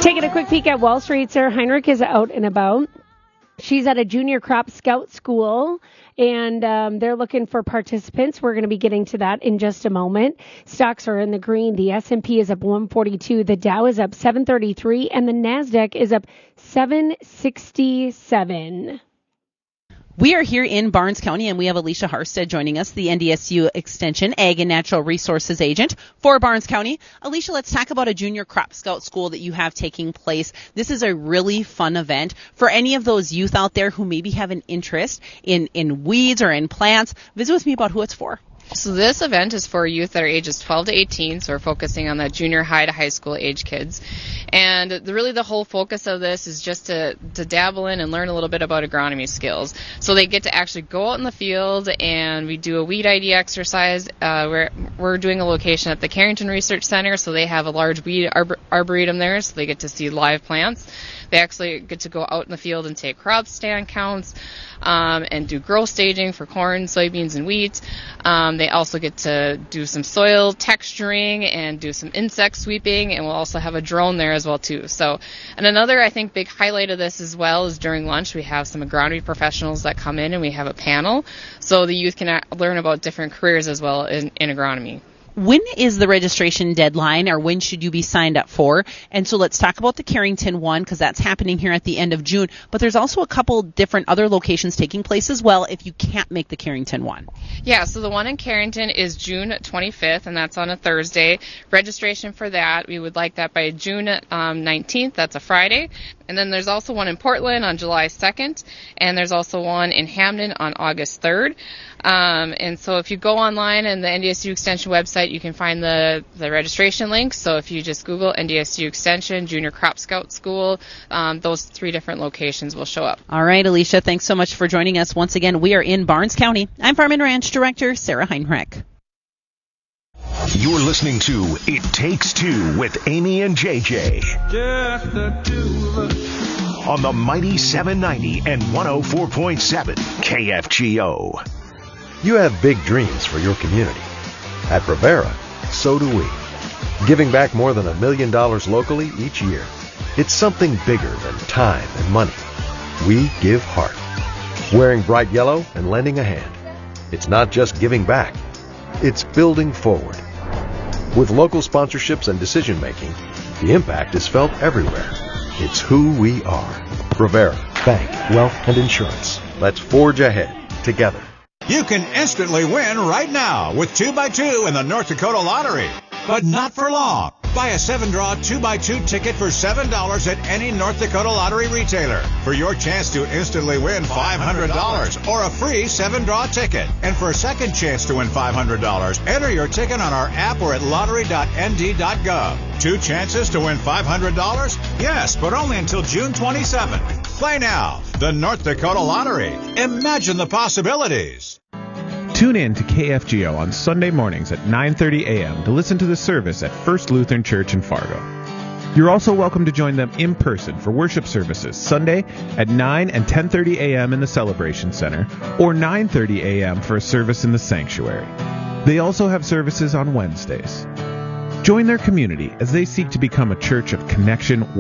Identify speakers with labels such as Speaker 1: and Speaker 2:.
Speaker 1: Taking a quick peek at Wall Street, Sarah Heinrich is out and about. She's at a junior crop scout school, and they're looking for participants. We're going to be getting to that in just a moment. Stocks are in the green. The S&P is up 142. The Dow is up 733, and the NASDAQ is up 767.
Speaker 2: We are here in Barnes County, and we have Alicia Harstead joining us, the NDSU Extension Ag and Natural Resources Agent for Barnes County. Alicia, let's talk about a junior crop scout school that you have taking place. This is a really fun event for any of those youth out there who maybe have an interest in weeds or in plants. Visit with me about who it's for.
Speaker 3: So this event is for youth that are ages 12 to 18, so we're focusing on that junior high to high school age kids. And the whole focus of this is just to dabble in and learn a little bit about agronomy skills. So they get to actually go out in the field, and we do a weed ID exercise. We're doing a location at the Carrington Research Center, so they have a large weed arboretum there, so they get to see live plants. They actually get to go out in the field and take crop stand counts and do growth staging for corn, soybeans, and wheat. They also get to do some soil texturing and do some insect sweeping, and we'll also have a drone there as well too. So, and another, I think, big highlight of this as well is during lunch we have some agronomy professionals that come in and we have a panel, so the youth can learn about different careers as well in agronomy.
Speaker 2: When is the registration deadline, or when should you be signed up for? And so let's talk about the Carrington one, because that's happening here at the end of June. But there's also a couple different other locations taking place as well if you can't make the Carrington one.
Speaker 3: Yeah, so the one in Carrington is June 25th, and that's on a Thursday. Registration for that, we would like that by June 19th. That's a Friday. And then there's also one in Portland on July 2nd, and there's also one in Hamden on August 3rd. And so if you go online and the NDSU Extension website, you can find the registration link. So if you just Google NDSU Extension Junior Crop Scout School, those 3 different locations will show up.
Speaker 2: All right, Alicia, thanks so much for joining us. Once again, we are in Barnes County. I'm Farm and Ranch Director Sarah Heinrich.
Speaker 4: You're listening to It Takes Two with Amy and JJ. Just the two of us. On the mighty 790 and 104.7 KFGO.
Speaker 5: You have big dreams for your community. At Brevera, so do we. Giving back more than $1 million locally each year. It's something bigger than time and money. We give heart. Wearing bright yellow and lending a hand. It's not just giving back. It's building forward. With local sponsorships and decision-making, the impact is felt everywhere. It's who we are. Brevera, bank, wealth, and insurance. Let's forge ahead together.
Speaker 6: You can instantly win right now with 2x2 in the North Dakota Lottery. But not for long. Buy a 7-draw 2x2 ticket for $7 at any North Dakota Lottery retailer for your chance to instantly win $500 or a free 7-draw ticket. And for a second chance to win $500, enter your ticket on our app or at lottery.nd.gov. 2 chances to win $500? Yes, but only until June 27th. Play now. The North Dakota Lottery. Imagine the possibilities.
Speaker 7: Tune in to KFGO on Sunday mornings at 9:30 a.m. to listen to the service at First Lutheran Church in Fargo. You're also welcome to join them in person for worship services Sunday at 9 and 10:30 a.m. in the Celebration Center or 9:30 a.m. for a service in the sanctuary. They also have services on Wednesdays. Join their community as they seek to become a church of connection,